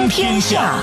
天下。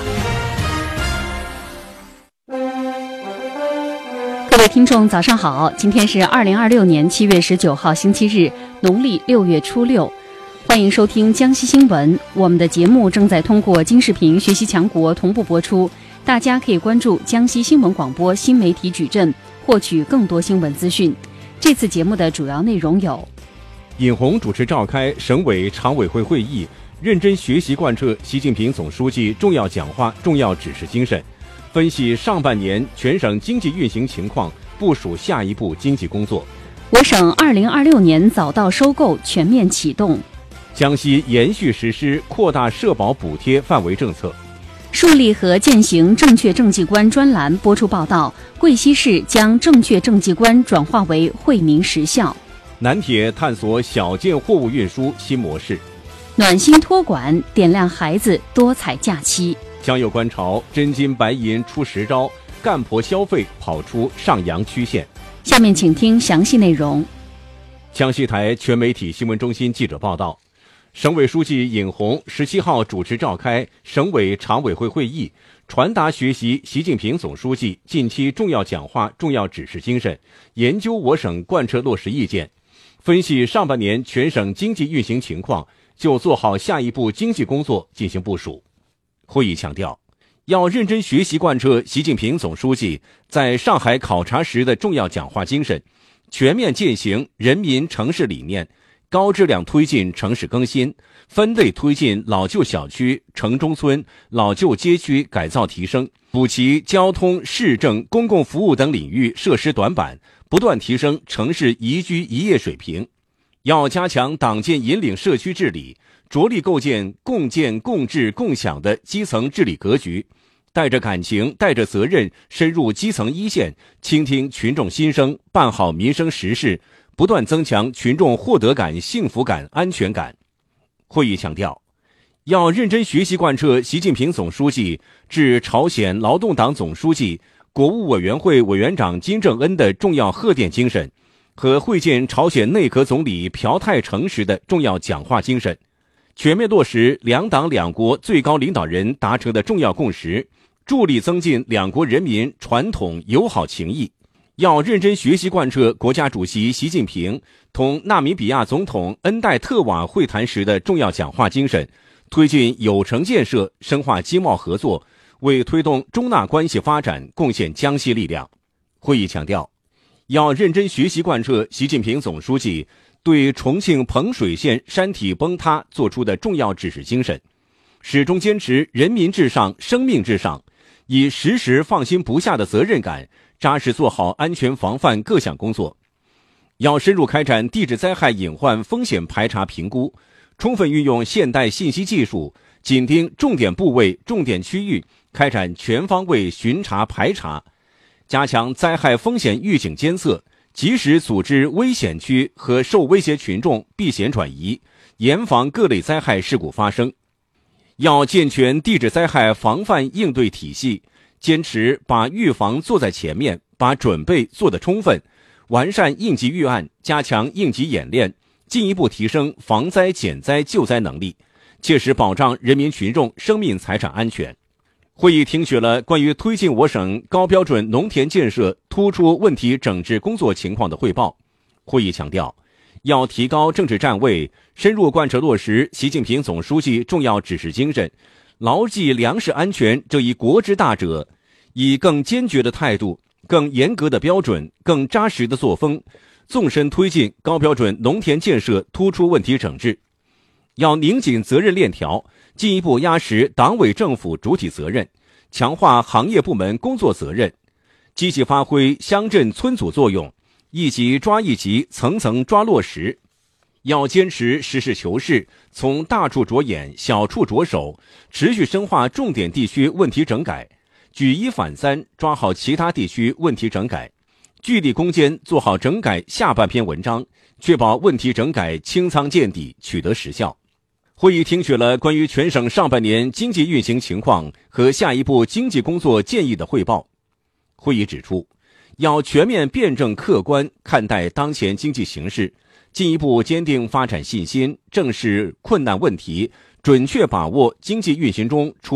各位听众早上好，今天是2026年7月19号星期日，农历6月初6，欢迎收听江西新闻。我们的节目正在通过京视频学习强国同步播出，大家可以关注江西新闻广播新媒体矩阵，获取更多新闻资讯。这次节目的主要内容有： 尹红主持召开省委常委会会议，认真学习贯彻习近平总书记重要讲话、重要指示精神，分析上半年全省经济运行情况，部署下一步经济工作。 我省2026年早稻收购全面启动。 江西延续实施扩大社保补贴范围政策。 树立和践行正确政绩观专栏播出报道，贵溪市将正确政绩观转化为惠民实效。 南铁探索小件货物运输新模式。 暖心托管点亮孩子多彩假期。 江右观潮，真金白银出10招，干婆消费跑出上扬曲线。 下面请听详细内容。 江西台全媒体新闻中心记者报道，省委书记尹红17号主持召开省委常委会会议，传达学习习近平总书记近期重要讲话、重要指示精神，研究我省贯彻落实意见，分析上半年全省经济运行情况，就做好下一步经济工作进行部署。会议强调，要认真学习贯彻习近平总书记在上海考察时的重要讲话精神，全面践行人民城市理念，高质量推进城市更新，分类推进老旧小区、城中村、老旧街区改造提升，补齐交通、市政、公共服务等领域设施短板，不断提升城市宜居宜业水平。要加强党建引领社区治理，着力构建共建共治共享的基层治理格局，带着感情、带着责任深入基层一线，倾听群众心声，办好民生实事，不断增强群众获得感、幸福感、安全感。会议强调，要认真学习贯彻习近平总书记致朝鲜劳动党总书记、国务委员会委员长金正恩的重要贺电精神和会见朝鲜内阁总理朴泰成时的重要讲话精神，全面落实两党两国最高领导人达成的重要共识，助力增进两国人民传统友好情谊。要认真学习贯彻国家主席习近平同纳米比亚总统恩代特瓦会谈时的重要讲话精神，推进友城建设，深化经贸合作，为推动中纳关系发展贡献江西力量。会议强调，要认真学习贯彻习近平总书记对重庆彭水县山体崩塌作出的重要指示精神，始终坚持人民至上、生命至上，以时时放心不下的责任感，扎实做好安全防范各项工作。要深入开展地质灾害隐患风险排查评估，充分运用现代信息技术，紧盯重点部位、重点区域，开展全方位巡查排查，加强灾害风险预警监测，及时组织危险区和受威胁群众避险转移，严防各类灾害事故发生。要健全地质灾害防范应对体系，坚持把预防做在前面，把准备做得充分，完善应急预案，加强应急演练，进一步提升防灾减灾救灾能力，切实保障人民群众生命财产安全。会议听取了关于推进我省高标准农田建设突出问题整治工作情况的汇报。会议强调，要提高政治站位，深入贯彻落实习近平总书记重要指示精神，牢记粮食安全这一国之大责，以更坚决的态度、更严格的标准、更扎实的作风，纵深推进高标准农田建设突出问题整治。要拧紧责任链条，进一步压实党委政府主体责任，强化行业部门工作责任，积极发挥乡镇村组作用，一级抓一级，层层抓落实。要坚持实事求是，从大处着眼，小处着手，持续深化重点地区问题整改，举一反三，抓好其他地区问题整改，据理攻坚，做好整改下半篇文章，确保问题整改清仓见底，取得实效。会议听取了关于全省上半年经济运行情况和下一步经济工作建议的汇报。会议指出，要全面辩证客观看待当前经济形势，进一步坚定发展信心，正视困难问题，准确把握经济运行中出